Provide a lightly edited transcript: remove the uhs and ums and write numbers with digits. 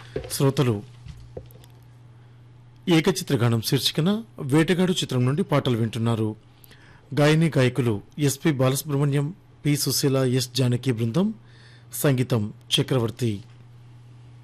శ్రోతలు ఏకచిత్రగానం శీర్షికన వేటగాడు చిత్రం నుండి పాటలు వింటున్నారు. గాయని గాయకులు SP Balasubrahmanyam, P Susheela, yes Janaki బృందం. సంగీతం చక్రవర్తి.